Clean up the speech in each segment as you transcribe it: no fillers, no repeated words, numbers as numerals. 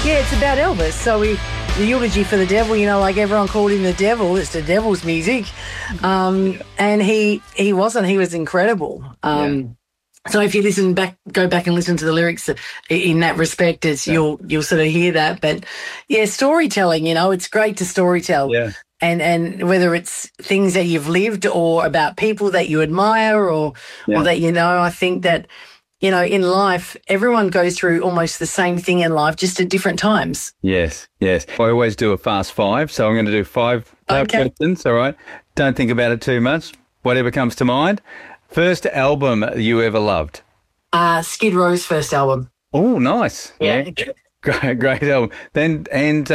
Yeah, it's about Elvis. So the eulogy for the devil, like everyone called him the devil. It's the devil's music. And he wasn't. He was incredible. So if you go back and listen to the lyrics in that respect, you'll sort of hear that. But yeah, storytelling, it's great to storytell. Yeah. And whether it's things that you've lived or about people that you admire or that I think that, in life, everyone goes through almost the same thing in life, just at different times. Yes. I always do a fast five, so I'm going to do five questions, all right? Don't think about it too much. Whatever comes to mind. First album you ever loved? Skid Row's first album. Oh, nice. Yeah. Great album. Then, and,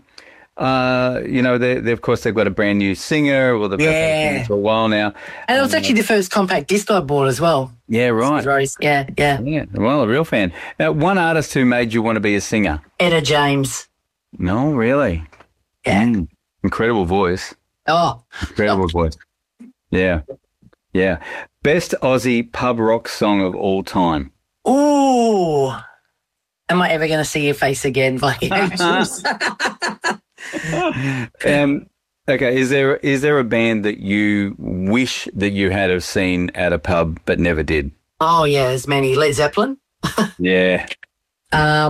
they of course, they've got a brand new singer. Well, they've been for a while now. And it was actually the first compact disc I bought as well. Yeah, right. Skid Row's. Yeah. Well, a real fan. Now, one artist who made you want to be a singer? Etta James. No, really? Yeah. Incredible voice. Oh. Incredible voice. Yeah. Best Aussie pub rock song of all time? Ooh. Am I ever going to see your face again? Okay, is there a band that you wish that you had have seen at a pub but never did? Oh, yeah, there's many. Led Zeppelin. Yeah. I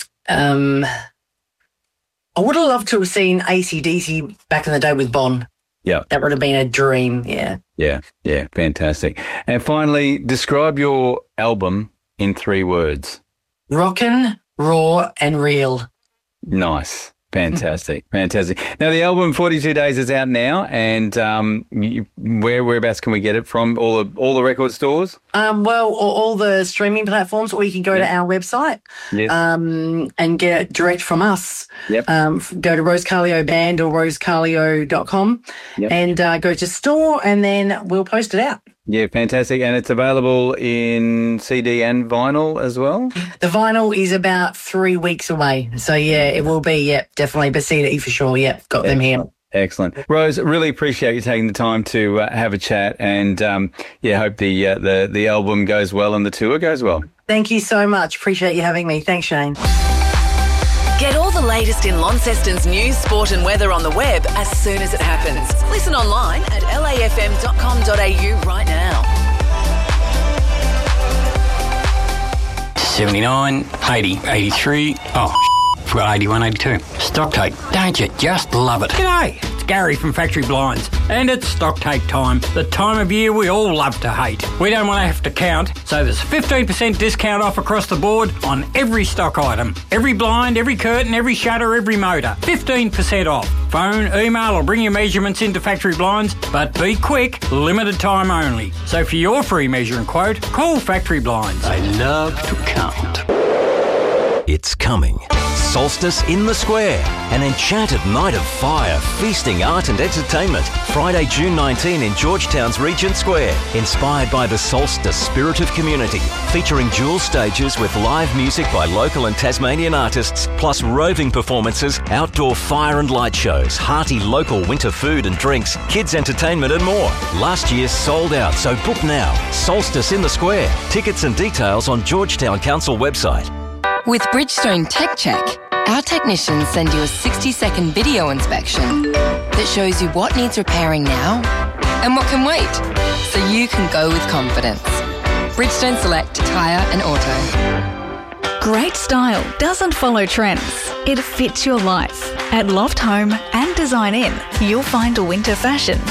would have loved to have seen AC/DC back in the day with Bon. Yeah. That would have been a dream, yeah. Yeah, fantastic. And finally, describe your album in 3 words. Rockin', raw, and real. Nice. Fantastic. Now, the album 42 Days is out now, and whereabouts can we get it from? All the record stores? All the streaming platforms, or you can go to our website and get it direct from us. Yep. Go to Rose Carlio Band or rosecarlio.com and go to store, and then we'll post it out. Yeah, fantastic. And it's available in CD and vinyl as well? The vinyl is about 3 weeks away. So, it will be, definitely. But CD for sure, got them here. Excellent. Rose, really appreciate you taking the time to have a chat, and, hope the album goes well and the tour goes well. Thank you so much. Appreciate you having me. Thanks, Shane. Get all the latest in Launceston's news, sport and weather on the web as soon as it happens. Listen online at lafm.com.au right now. 79, 80, 83. Forgot 81, 82. Stock take. Don't you just love it? G'day, it's Gary from Factory Blinds. And it's stock take time. The time of year we all love to hate. We don't want to have to count, so there's 15% discount off across the board on every stock item. Every blind, every curtain, every shutter, every motor. 15% off. Phone, email or bring your measurements into Factory Blinds, but be quick, limited time only. So for your free measure and quote, call Factory Blinds. They love to count. It's coming. Solstice in the Square, an enchanted night of fire, feasting, art and entertainment. Friday, June 19 in Georgetown's Regent Square. Inspired by the Solstice spirit of community. Featuring dual stages with live music by local and Tasmanian artists, plus roving performances, outdoor fire and light shows, hearty local winter food and drinks, kids entertainment and more. Last year sold out, so book now. Solstice in the Square. Tickets and details on Georgetown Council website. With Bridgestone Tech Check, our technicians send you a 60-second video inspection that shows you what needs repairing now and what can wait, so you can go with confidence. Bridgestone Select Tyre and Auto. Great style doesn't follow trends. It fits your life. At Loft Home and Design Inn, you'll find a winter fashion